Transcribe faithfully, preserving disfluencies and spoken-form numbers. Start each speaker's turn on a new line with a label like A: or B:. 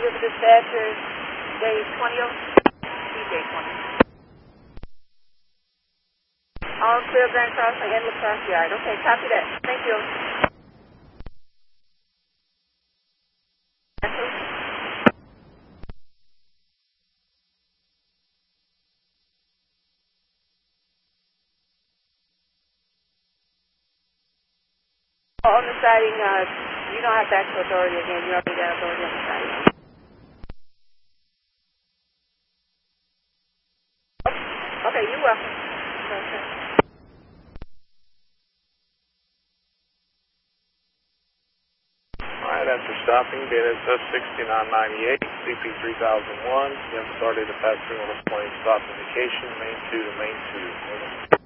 A: River Dispatcher, J twenty oh, C J twenty. All clear Grand Crossing and La Crosse Yard. Okay, copy that. Thank you. On the siding, uh, you don't have to ask for authority again. You already got authority on the siding. Okay, you're welcome. Okay.
B: All right, after stopping, D N S S sixty-nine ninety-eight, C P three thousand one, you have authority to pass through on a plane stop indication, main two to main two. Over.